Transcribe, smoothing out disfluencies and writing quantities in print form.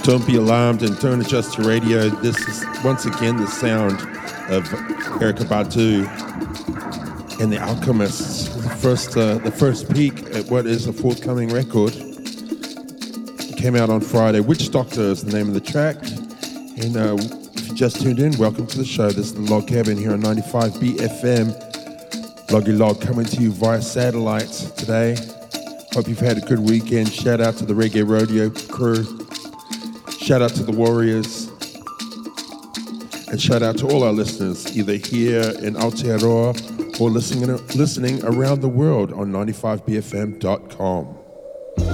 Don't be alarmed and don't adjust your radio. This is once again the sound of Erykah Badu and the Alchemists. The first peek at what is a forthcoming record. It came out on Friday. Witch Doctor is the name of the track. And if you just tuned in, welcome to the show. This is the Log Cabin here on 95 BFM. Loggy Log coming to you via satellite today. Hope you've had a good weekend. Shout out to the Reggae Rodeo crew. Shout out to the Warriors. And shout out to all our listeners, either here in Aotearoa or listening around the world on 95bfm.com.